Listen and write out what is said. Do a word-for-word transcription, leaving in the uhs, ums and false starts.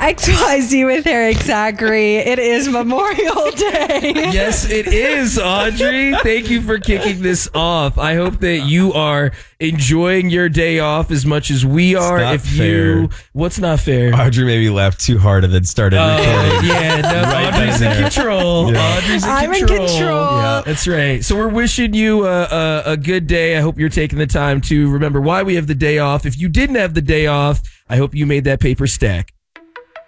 X Y Z with Eric Zachary. It is Memorial Day. Yes, it is, Audrey. Thank you for kicking this off. I hope that you are enjoying your day off as much as we are. not if fair. you, what's not fair? Audrey maybe laughed too hard and then started Oh, recording. yeah, no, Right Audrey's then in there. control. Yeah. Audrey's in I'm in control. control. Yeah, that's right. So we're wishing you a, a, a good day. I hope you're taking the time to remember why we have the day off. If you didn't have the day off, I hope you made that paper stack.